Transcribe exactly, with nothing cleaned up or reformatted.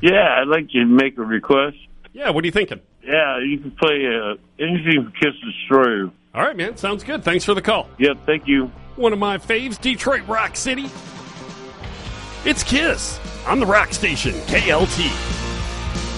Yeah, I'd like to make a request. Yeah, what are you thinking? Yeah, you can play uh, anything from Kiss Destroyer. All right, man. Sounds good. Thanks for the call. Yep, thank you. One of my faves, Detroit Rock City. It's Kiss on the Rock Station, K L T.